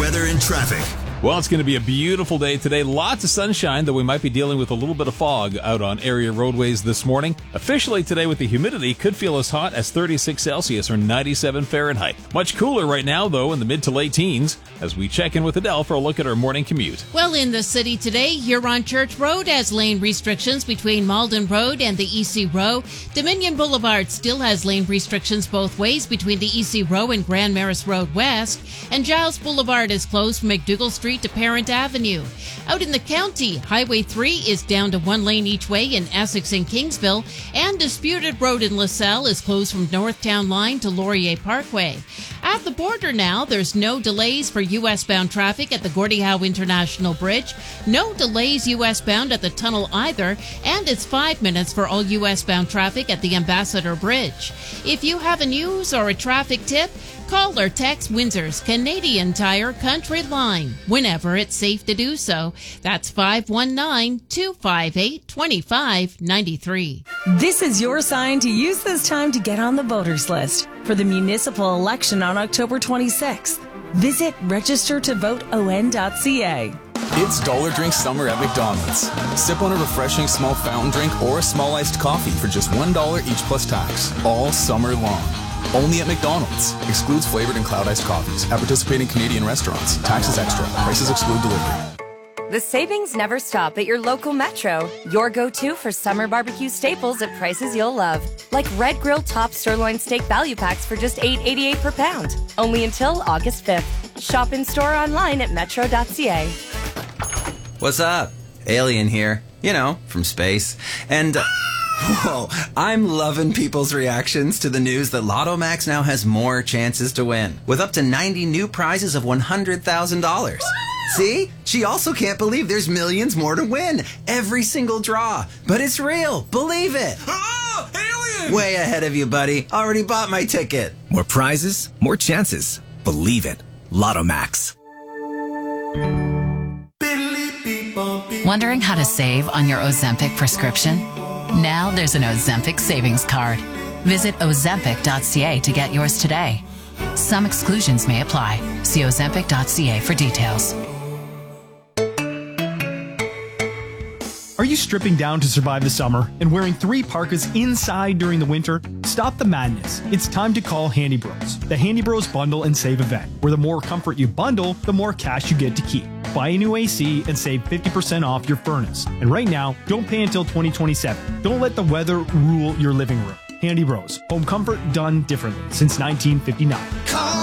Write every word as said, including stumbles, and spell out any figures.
weather and traffic. Well, it's going to be a beautiful day today. Lots of sunshine, though we might be dealing with a little bit of fog out on area roadways this morning. Officially today with the humidity, could feel as hot as thirty-six Celsius or ninety-seven Fahrenheit. Much cooler right now, though, in the mid to late teens, as we check in with Adele for a look at our morning commute. Well, in the city today, Huron Church Road has lane restrictions between Malden Road and the E C Row. Dominion Boulevard still has lane restrictions both ways between the E C Row and Grand Maris Road West. And Giles Boulevard is closed from McDougall Street to Parent Avenue. Out in the county, Highway three is down to one lane each way in Essex and Kingsville, and Disputed Road in LaSalle is closed from Northtown Line to Laurier Parkway. At the border now, there's no delays for U S-bound traffic at the Gordie Howe International Bridge, no delays U S-bound at the tunnel either, and it's five minutes for all U S-bound traffic at the Ambassador Bridge. If you have a news or a traffic tip, call or text Windsor's Canadian Tire Country Line whenever it's safe to do so. That's five one nine, two five eight, two five nine three. This is your sign to use this time to get on the voters list for the municipal election on October twenty-sixth. Visit register to vote o n dot c a. It's Dollar Drink Summer at McDonald's. Sip on a refreshing small fountain drink or a small iced coffee for just one dollar each plus tax, all summer long. Only at McDonald's. Excludes flavored and cloud iced coffees. At participating Canadian restaurants. Taxes extra. Prices exclude delivery. The savings never stop at your local Metro. Your go-to for summer barbecue staples at prices you'll love. Like Red Grill Top Sirloin Steak Value Packs for just eight eighty-eight per pound. Only until August fifth. Shop in store online at metro dot c a. What's up? Alien here. You know, from space. And... Uh, Whoa, I'm loving people's reactions to the news that Lotto Max now has more chances to win, with up to ninety new prizes of one hundred thousand dollars. See? She also can't believe there's millions more to win. Every single draw. But it's real. Believe it. Oh, alien! Way ahead of you, buddy. Already bought my ticket. More prizes, more chances. Believe it. Lotto Max. Wondering how to save on your Ozempic prescription? Now there's an Ozempic savings card. Visit ozempic dot c a to get yours today. Some exclusions may apply. See ozempic dot c a for details. Are you stripping down to survive the summer and wearing three parkas inside during the winter? Stop the madness. It's time to call Handy Bros. The Handy Bros Bundle and Save event, where the more comfort you bundle, the more cash you get to keep. Buy a new A C and save fifty percent off your furnace. And right now, don't pay until twenty twenty-seven. Don't let the weather rule your living room. Handy Bros. Home comfort done differently since nineteen fifty-nine. Call